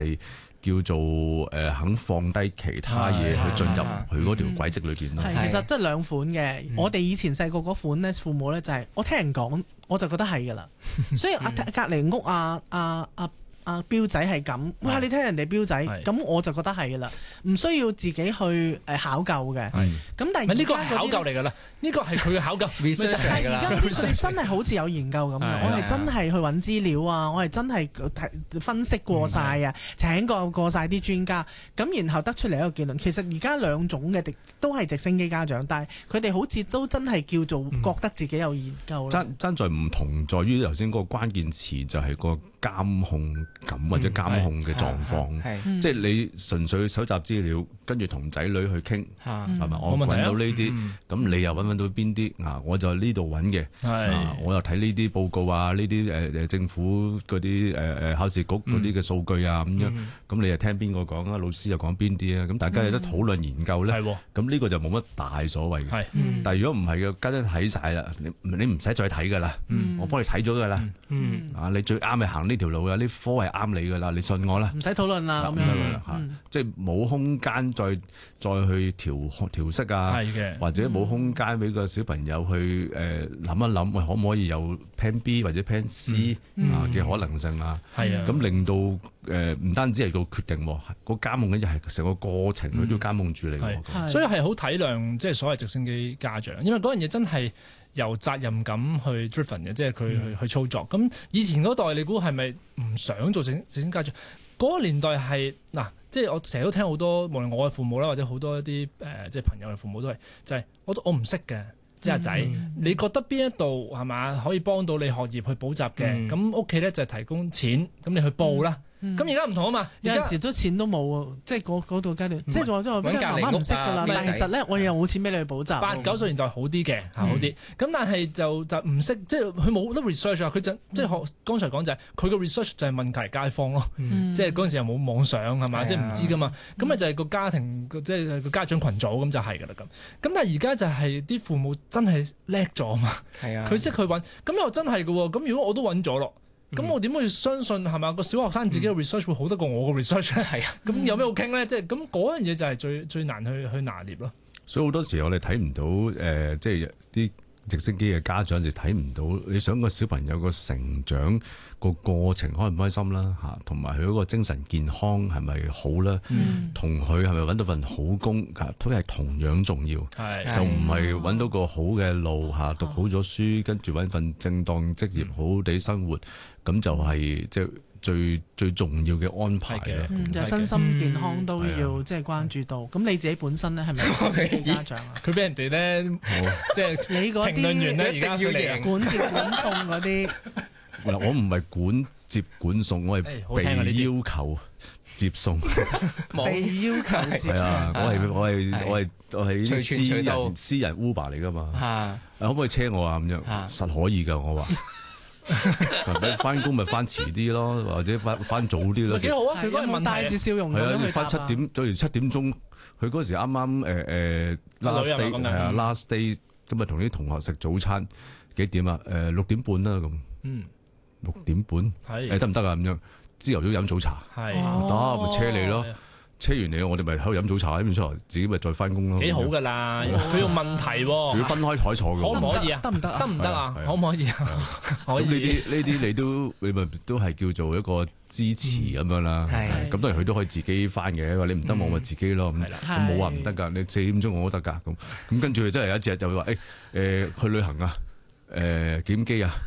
叫做肯放低其他嘢去進入佢嗰條軌跡裏邊咯。 其實即係兩款嘅。我哋以前細個嗰款咧，父母咧就係我聽人講，我就覺得係噶啦。所以隔離屋標仔係咁，哇！你聽人哋標仔，咁我就覺得係噶啦，唔需要自己去考究嘅。咁但係呢個係考究嚟噶啦，呢個係佢嘅考究 research 嚟噶啦。但係而家佢哋真係好似有研究咁嘅，我係真係去揾資料啊，我係真係分析過晒啊，請過晒啲專家，咁然後得出嚟一個結論。其實而家兩種嘅都係直升機家長，但係佢哋好似都真係叫做覺得自己有研究。 爭在唔同，在於頭先嗰個關鍵詞就係個監控感或者監控嘅狀況，即係你純粹搜集資料，跟住同仔女去傾，係咪？我揾到呢啲，咁你又揾到邊啲？我就呢度揾嘅，我又睇呢啲報告啊，呢啲政府嗰啲考試局嗰啲嘅數據啊咁樣，咁你又聽邊個講啊？老師又講邊啲啊？咁大家有得討論研究咧，咁呢個就冇乜大所謂嘅。但係如果唔係嘅，家長睇晒啦，你唔使再睇噶啦，我幫你睇咗噶啦，你最啱係行呢條路啊，呢科係啱你噶啦，你信我啦， 唔使討論啦，咁樣即係冇空間再去調色啊，或者冇空間俾個小朋友去諗一諗，喂，可唔可以有 Plan B 或者 Plan C 嘅可能性啊？咁令到唔單止係個決定，個監控嘅就係成個過程佢都要監控住你， 所以係好體諒即係所謂直升機家長，因為嗰樣嘢真係由責任感去 driven 嘅，即係佢去操作。咁以前嗰代你估係咪唔想做直升家長？嗰個年代係嗱，即係我成日都聽好多，無論我嘅父母啦，或者好多一啲即係朋友嘅父母都係，就係我唔識嘅，即係阿仔，你覺得邊一度係嘛可以幫到你學業去補習嘅？咁屋企咧就係提供錢，咁你去報啦。咁而家唔同啊嘛， 有陣時都錢都冇啊，即係嗰度階段，即係我媽媽唔識㗎啦。但係其實咧，我又冇錢俾你去補習。 80、90年代好啲嘅，好啲。咁但係就唔識，即係佢冇得 research 啊。佢就即係學剛才講就係佢個 research 就係問隔離街坊咯。即係嗰陣時又冇網上係嘛，即係唔知㗎嘛。咁咪就係個家庭即係個家長群組咁就係㗎啦咁。咁但係而家就係啲父母真係叻咗嘛。佢識去揾，咁又真係㗎喎。咁如果我都揾咗咯。咁我點會相信係嘛？個小學生自己嘅 research 會好得過我個 research 咧？係啊，咁有咩好傾咧？即係咁嗰樣嘢就係最難去拿捏咯。 所以好多時我哋睇唔到即係啲直升機嘅家長就睇唔到你想個小朋友個成長個過程開唔開心啦嚇，同埋佢嗰個精神健康係咪好啦？同佢係咪揾到份好工都係同樣重要。就唔係揾到個好嘅路嚇，讀好咗書，跟住揾份正當職業，好好地生活，咁就係即係最重要嘅安排啦。 就身心健康都要即係關注到。咁你自己本身咧係咪直升機家長啊？ 佢俾人哋咧，即係你嗰啲評論員咧，而家要贏管接管送嗰啲。 我唔係管接管送，我係被要求接送。 被要求接送。 我係私人 Uber 嚟噶嘛？可唔可以車我啊？咁樣實可以噶，我話。翻工咪翻遲啲咯，或者翻早啲咯。 幾好啊！佢嗰日帶住笑容咁樣去答。 翻7點，做完7點鐘，佢嗰時啱啱last day 係啊 last day，咁啊同啲同學食早餐，幾點啊？6點半啦咁。6點半得唔得啊？咁樣朝頭早飲早茶，得咪車你咯。車完你，我哋咪喺度飲早茶，飲完出嚟自己咪再翻工咯。 幾好噶啦！佢用問題，仲要分開台坐嘅。 可唔可以啊？得唔得啊？可唔可以啊？可以。 呢啲你咪都係叫做一個支持咁樣啦。咁當然佢都可以自己翻嘅，話你唔得我咪自己咯。咁冇話唔得㗎，你4點鐘我都得㗎。咁跟住真係有一隻就會話去旅行啊，幾點機啊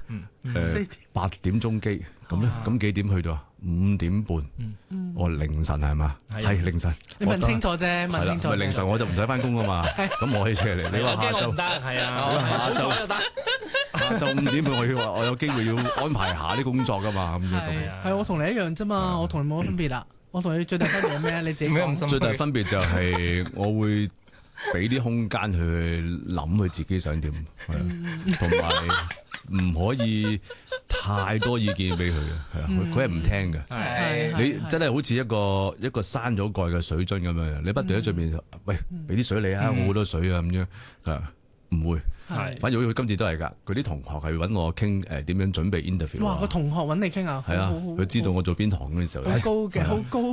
？8點鐘機咁咧，咁幾點去到啊？5點半，我凌晨係嘛？係凌晨。 你問清楚啫，問清楚。 凌晨我就唔使翻工噶嘛，咁我可以車你。你話下晝得係啊？下晝又得。 下晝5點半我有機會要安排下啲工作噶嘛，咁樣。 係我同你一樣啫嘛，我同你冇乜分別啦。我同你最大分別係咩？你自己講。 最大分別就係我會俾啲空間去諗佢自己想點，同埋唔可以太多意見俾佢嘅，係啊，佢係唔聽嘅。你真係好似一個閂咗蓋嘅水樽咁樣，你不斷喺上面喂，俾啲水你啊，我好多水啊咁樣， 唔會。 係， 反而佢今次都係㗎，佢啲同學係揾我傾點樣準備 interview。 哇！個同學揾你傾啊， 係啊，佢知道我做邊行嗰陣時候， 好高嘅，好高